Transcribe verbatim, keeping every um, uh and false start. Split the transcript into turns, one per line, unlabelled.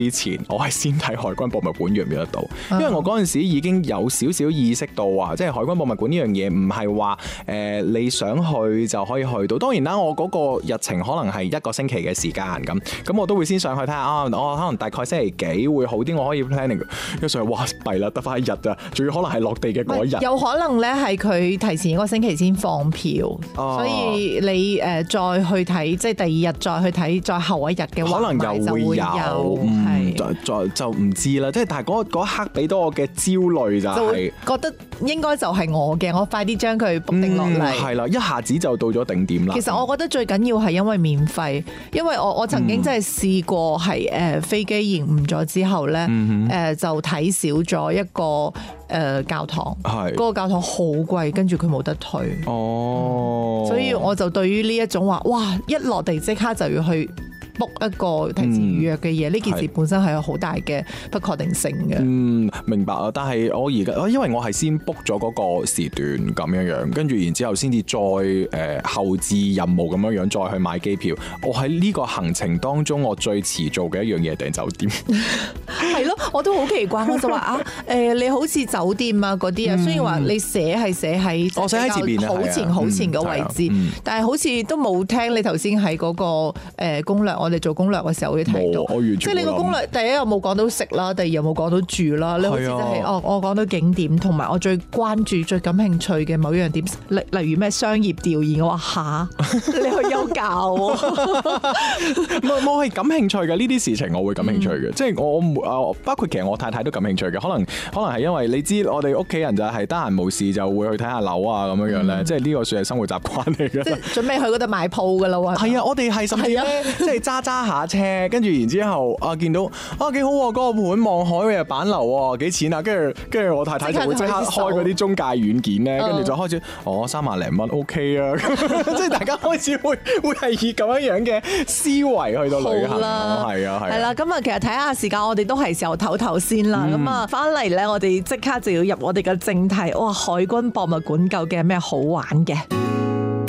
之前，我係先睇海軍博物館約唔約得到，因為我嗰陣時已經有少少意識到話，即係海軍博物館呢樣嘢唔係話誒你想去就可以去到。當然啦，我嗰個日程可能係一個星期嘅時間咁，咁我都會先上去睇下啊，我可能大概星期幾會好啲，我可以 planning。一上去哇弊啦，得翻一日啊，仲要可能係落地嘅嗰一日。
有可能咧係佢提前一個星期先放票，哦、所以你誒、呃、再去睇，即係第二日再去睇，再後一日嘅話，
可能又會有，有嗯，再再就唔知啦。即係但係嗰嗰一刻俾到我嘅焦慮就係、是、
覺得應該就係我嘅，我快啲將佢 book 定落嚟。
係啦、嗯，一下子就到咗定點啦。
其實我覺得最緊要係因為免費，因為我我曾經真係試過係誒、呃、飛機延誤咗之後咧，誒、嗯呃、就睇少咗一個誒、呃、教堂，嗰、嗰個教堂好貴，跟住佢冇得退。哦、嗯，所以我就對於呢一種話，哇！一落地即刻就要去 book 一個提前預約嘅嘢，呢、嗯、件事本身係有好大嘅不確定性嘅。嗯，
明白啊。但係我而家，因為我係先 book 咗嗰個時段咁樣樣，跟住然之後先至再誒、呃、後置任務咁樣樣再去買機票。我喺呢個行程當中，我最遲做嘅一樣嘢係訂酒店。
係咯，我都好奇怪，我就話啊，誒、呃、你好似酒店啊嗰啲啊，雖然話你寫係寫喺
我寫喺前邊
好前好前嘅位置，嗯嗯、但係好似都冇聽你頭先喺嗰個誒攻略。我哋做攻略嘅時候會睇到，即係你個攻略第一有冇講到食啦，第二有冇講到住啦，你好似就係哦，我講到景點同埋我最關注、最感興趣嘅某一樣點，例例如咩商業調研，我話吓，你去休假喎，
冇我係感興趣嘅呢啲事情，我會感興趣嘅，即係我誒包括其實我太太都感興趣嘅，可能可能係因為你知我哋屋企人就係得閒無事就會去睇下樓啊咁樣樣咧，即係呢個算係生活習慣嚟嘅，即係
準備去嗰度買鋪㗎啦喎，
係啊，我哋係甚至咧，即係揸揸下車，跟住然之後啊，見到啊幾好喎，嗰個盤望海嘅板樓喎，幾錢啊？跟住跟住我太太就會即刻開嗰啲中介軟件咧，跟住就開始哦三萬零蚊 OK 啊，即係大家開始會會係以咁樣樣嘅思維去到旅行咯，係啊係。係啦，
咁啊其實睇下時間，我哋都係時候唞唞先啦。咁啊翻嚟咧，我哋即刻就要入我哋嘅正題。哇！海軍博物館究竟係咩好玩嘅？